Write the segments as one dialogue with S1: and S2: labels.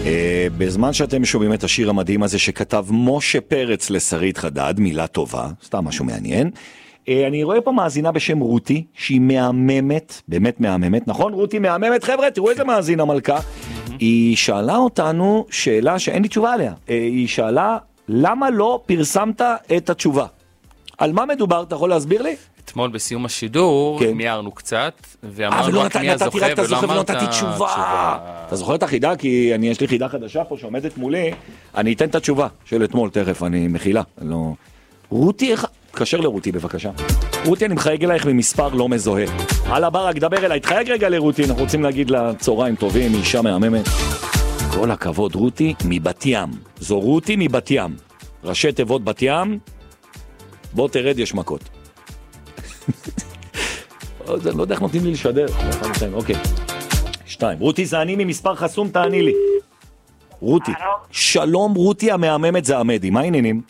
S1: בזמן שאתם שומעים את השיר המדהים הזה שכתב משה פרץ לשרית חדד, מילה טובה, סתם משהו מעניין. אני רואה פה מאזינה בשם רותי, שהיא מהממת, באמת מהממת, נכון? רותי מהממת, חבר'ה, תראו איזה מאזינה מלכה. היא שאלה אותנו שאלה שאין לי תשובה עליה. היא שאלה, למה לא פרסמת את התשובה? על מה מדובר? אתה יכול להסביר לי?
S2: אתמול בסיום השידור מיהרנו קצת, ואמרנו רק מי הזוכה, ולא אמרת
S1: תשובה. אתה זוכר את החידה? כי יש לי חידה חדשה פה שעומדת מולי, אני אתן את התשובה של אתמול תכף, אני מכילה. רותי, תקשר לרותי בבקשה. רותי, אני מחייג אלייך ממספר לא מזוהה. על הברק, דבר אליי, תחייג רגע לרותי, אנחנו רוצים להגיד לה צהריים טובים, אישה מהממת. כל הכבוד, רותי מבת ים. זו רותי מבת ים. ראשי תיבות בת ים, בוא תרד, יש מכות. אני לא יודע איך נותנים לי לשדר. אוקיי. 2. רותי, זה אני ממספר חסום, תעני לי. רותי. שלום, רותי המהממת, זה עמדי. מה העניינים?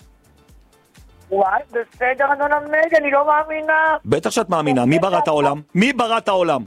S3: וואי, בסדר, אדון עמדי, אני לא מאמינה.
S1: בטח שאת מאמינה. מי ברא את העולם? מי ברא את העולם?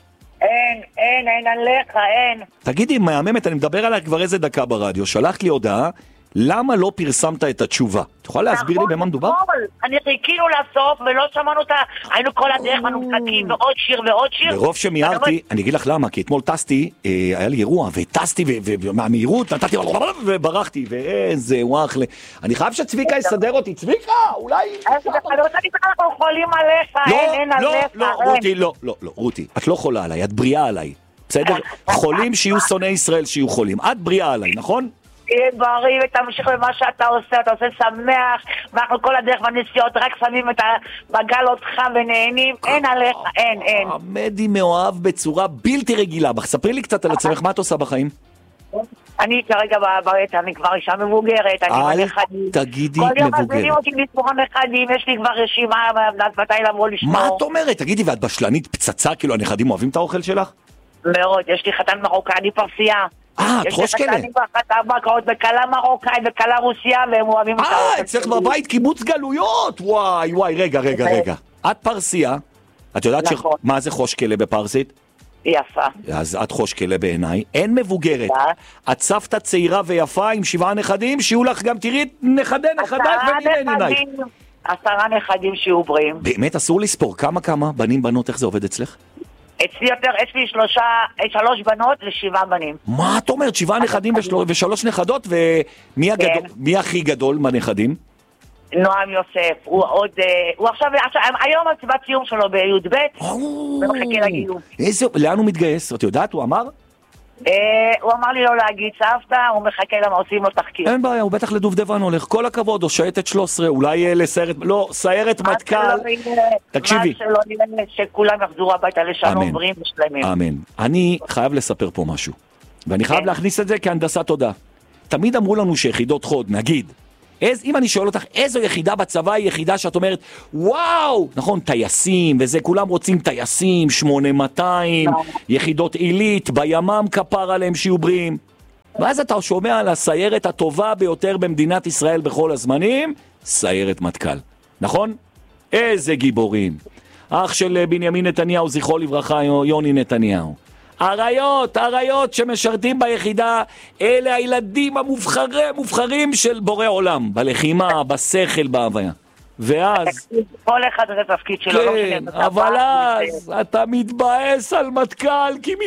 S3: אין עליך, אין.
S1: תגידי, מהממת, אני מדבר עליך כבר איזה דקה ברדיו. שלחת לי הודעה, למה לא פרסמת את התשובה? את יכולה להסביר לי במה מדובר?
S3: אני חיכינו לסוף ולא שמענו אותה, היינו כל הדרך מנותקים ועוד שיר ועוד שיר.
S1: ברוב שמיהרתי, אני אגיד לך למה, כי אתמול טסתי, היה לי אירוע, וטסתי ומהמהירות נתתי וברחתי, ואיזה וואח, אני חייב שצביקה יסדר אותי, צביקה, אולי...
S3: אני רוצה להגיד לך, אנחנו חולים עליך, אין עליך.
S1: לא, רותי, את לא חולה עליי, את בריאה עליי, בסדר? חולים שיהיו שונאי ישראל שיהיו חולים, את בריאה עליי, נכון?
S3: תהיה בריא ותמשיך במה שאתה עושה, אתה עושה שמח, ואנחנו כל הדרך בנסיעות רק שמים את בגל אותך ונהנים, אין עליך, אין.
S1: עמדי מאוהב בצורה בלתי רגילה. ספרי לי קצת על עצמך, מה את עושה בחיים?
S3: אני כרגע בבית, אני כבר אישה מבוגרת, אני בנכדים.
S1: תגידי
S3: מבוגרת. כל יום
S1: מבוגרת.
S3: מזמינים אותי לספור הנכדים, יש לי כבר רשימה, מתי לבוא לשמור.
S1: מה את אומרת? תגידי, ואת בשלנית פצצה, כאילו הנכדים אוהבים את האוכל שלך?
S3: מאוד, יש לי חתן מרוקאי פרסייה.
S1: את חושקלה.
S3: יש לי חתן בקרות בכלה מרוקאי, בכלה רוסיה, והם אוהבים את האוכל.
S1: אצלך בבית קיבוץ גלויות. וואי, רגע. את פרסייה, את יודעת מה זה חושקלה בפרסית?
S3: יפה.
S1: אז את חושקלה בעיניי, אין מבוגרת. את סבתא צעירה ויפה עם 7 נכדים, שיהיו לך גם, תראי נכדך ונראה עינייך.
S3: 10 נכדים שיהיו בריאים.
S1: באמת אסור לספור כמה בנים בנות, איך זה עובד אצלך?
S3: אצלי יותר, יש לי 3 בנות ו7 בנים.
S1: מה את אומרת? 7 נכדים ו3 נכדות, ומי הכי גדול מהנכדים?
S3: נועם יוסף, הוא עכשיו, היום הסיבת סיום שלו בי"ב, ומחכה לגיום.
S1: לאן הוא מתגייס? את יודעת, הוא אמר?
S3: הוא אמר לי לא להגיד סבתא, הוא מחכה למה עושים לו תחקיר.
S1: אין בעיה, הוא בטח לדובדבן הולך, כל הכבוד, או שייטת 13, אולי לסיירת, לא, סיירת מטכ"ל. תקשיבי.
S3: מה שלא נראה שכולם יחזרו הביתה לשלום בריאים ושלמים.
S1: אמן. אני חייב לספר פה משהו, ואני חייב להכניס את זה כהנדסת תודעה. תמיד אמרו לנו שיחידות חוד, נגיד, אם אני שואל אותך, איזו יחידה בצבא היא יחידה שאת אומרת, וואו, נכון, טייסים, וזה, כולם רוצים טייסים, 8200, יחידות עילית, בימם כפר עליהם שיהיו בריאים. ואז אתה שומע על הסיירת הטובה ביותר במדינת ישראל בכל הזמנים, סיירת מטכ"ל. נכון? איזה גיבורים. אח של בנימין נתניהו, זכרו לברכה, יוני נתניהו. אריות שמשרתים ביחידה, אלה הילדים המובחרים של בורא עולם, בלחימה, בשכל, בהוויה. ואז...
S3: כל אחד זה תפקיד שלו.
S1: כן, אבל אז אתה מתבאס על מטכ"ל, כי